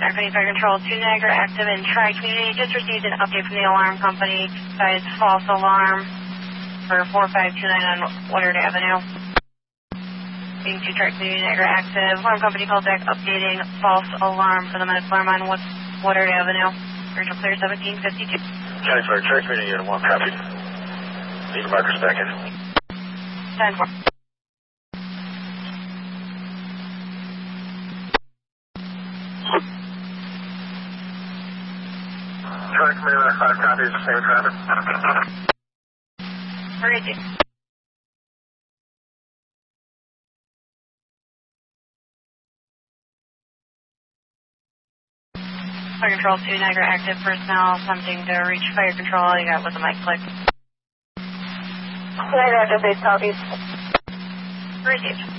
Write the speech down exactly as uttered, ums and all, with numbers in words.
Acme Fire Control to Niagara Active and Tri-Community. Just received an update from the alarm company. Guys, false alarm for four five two nine on Woodard Avenue. Being to Tri-Community Niagara Active. Alarm company called back updating false alarm for the medical alarm on Wood Woodard Avenue. Regional clear seventeen fifty-two. County Fire, Tri-Community Unit one, copy. Need markers back in. ten four. Tri-Community five copies, same traffic. Crazy. Fire Control to Niagara Active personnel attempting to reach fire control. You got with the mic click. Niagara Active base copies. Received.